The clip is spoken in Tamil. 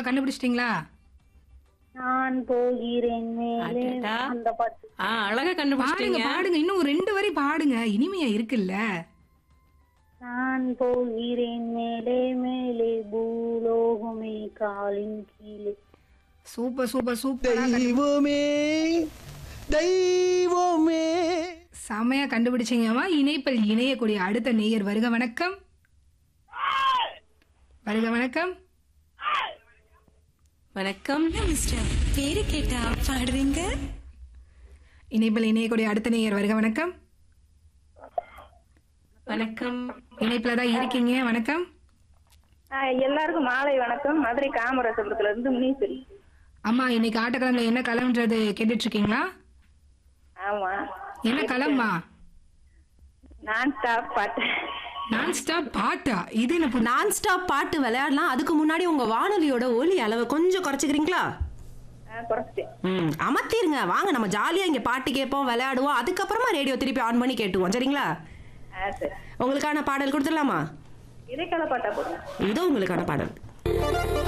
கண்டுபிடிச்சிட்டீங்களா? நான் போகிறேன் மேலே அடடா. அந்த பாட்டு. அழகா பாடுங்க கண்டுபிடிச்சிட்டீங்க. பாடுங்க, இன்னும் ஒரு 2 வரி பாடுங்க, இனிமையா இருக்குல்ல. நான் போகிறேன் மேலே மேலே பூலோகமே காலின் கீழே. சூப்பர் சூப்பர் சூப்பர், தெய்வமே தெய்வமே. செமையா கண்டுபிடிச்சீங்கம்மா. இணைப்பில் இணையக்கூடிய அடுத்த நேயர் வருக வணக்கம். வருக வணக்கம். வணக்கம். மிஸ்டர் பேரு கேட்டா பாடுறீங்க. இணைப்பில் இணையக்கூடிய அடுத்த நேயர் வருக வணக்கம். வணக்கம். இணைப்புல தான் இருக்கீங்க. வணக்கம். எல்லாருக்கும் மாலை வணக்கம். மதுரை காமராசபுரத்துல இருந்து முனீஸ்வரி. அம்மா, இன்னைக்கு ஆட்டக்கிழமை என்ன களம்ன்றது கேட்டுட்டு இருக்கீங்களா? ஆமா, என்ன களம்மா? நான் ஸ்டாப் பாட்டு. நான் ஸ்டாப் பாட்டா? இது என்ன புது- நான் ஸ்டாப் பாட்டு விளையாடலாம். அதுக்கு முன்னாடி உங்க வானொலியோட ஒலி அளவை கொஞ்சம் குறைச்சிக்கிறீங்களா? குறைச்சிட்டேன். அமர்த்திருங்க. வாங்க நம்ம ஜாலியா இங்க பாட்டு கேட்போம், விளையாடுவோம். அதுக்கப்புறமா ரேடியோ திருப்பி ஆன் பண்ணி கேட்டுவோம். சரிங்களா? சரி. உங்களுக்கான பாடல் கொடுத்துடலாமா? இடைக்கால பாட்டா போடுங்க. இதோ உங்களுக்கான பாடல்.